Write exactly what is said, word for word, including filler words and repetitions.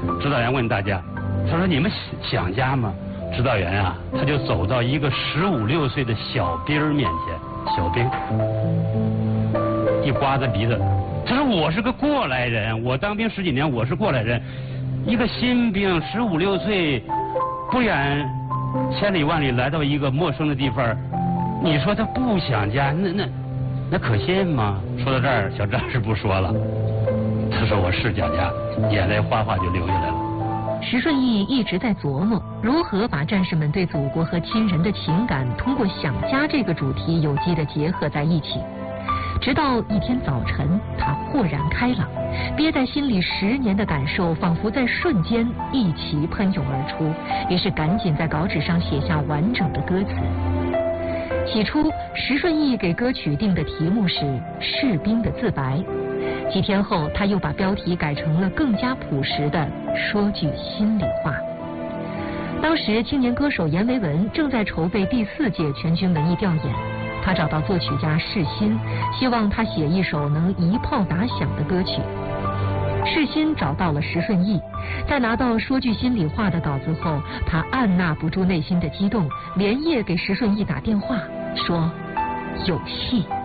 指导员问大家，他说你们想家吗？指导员啊，他就走到一个十五六岁的小兵儿面前，小兵一刮着鼻子，他说我是个过来人，我当兵十几年，我是过来人，一个新兵十五六岁，不远千里万里来到一个陌生的地方，你说他不想家，那那那可信吗？说到这儿，小战士不说了，他说我是想家，眼泪哗哗就流下来了。 石顺义一直在琢磨如何把战士们对祖国和亲人的情感通过想家这个主题有机地结合在一起。直到一天早晨，他豁然开朗，憋在心里十年的感受仿佛在瞬间一齐喷涌而出，于是赶紧在稿纸上写下完整的歌词。起初，石顺义给歌曲定的题目是《士兵的自白》，几天后，他又把标题改成了更加朴实的“说句心里话”。当时，青年歌手阎维文正在筹备第四届全军文艺调研，他找到作曲家世新，希望他写一首能一炮打响的歌曲。世新找到了石顺义，在拿到《说句心里话》的稿子后，他按捺不住内心的激动，连夜给石顺义打电话，说有戏。